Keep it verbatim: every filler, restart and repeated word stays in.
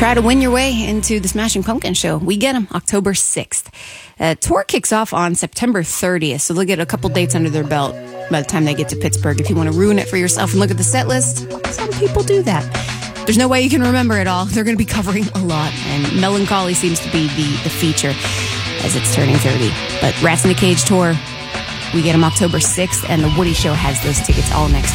Try to win your way into the Smashing Pumpkins show. We get them October sixth. Uh, tour kicks off on September thirtieth, so they'll get a couple dates under their belt by the time they get to Pittsburgh. If you want to ruin it for yourself and look at the set list, some people do that. There's no way you can remember it all. They're going to be covering a lot, and Melancholy seems to be the, the feature as it's turning thirty. But Rats in a Cage tour, we get them October sixth, and the Woody Show has those tickets all next